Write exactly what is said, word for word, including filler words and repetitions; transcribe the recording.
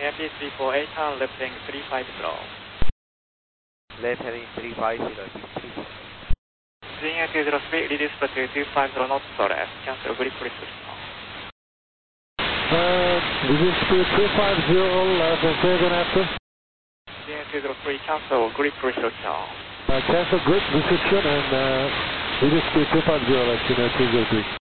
M P three four eight, turn left heading three five zero. Left heading three five zero, please. Swing at two zero three, reduce to two five zero knots, left, cancel grip restriction. Uh, reduce to two five zero, left, and say again after. Swing at two zero three, cancel grip restriction. Uh, cancel grip restriction and uh, reduce to two five zero, left, two zero three.